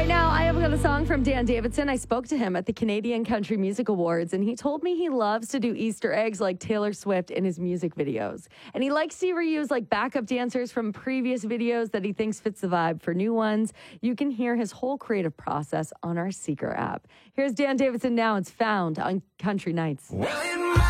Right now, I have got a song from Dan Davidson. I spoke to him at the Canadian Country Music Awards, and he told me he loves to do Easter eggs like Taylor Swift in his music videos. And he likes to reuse like backup dancers from previous videos that he thinks fits the vibe for new ones. You can hear his whole creative process on our Seeker app. Here's Dan Davidson now. It's found on Country Nights. Well,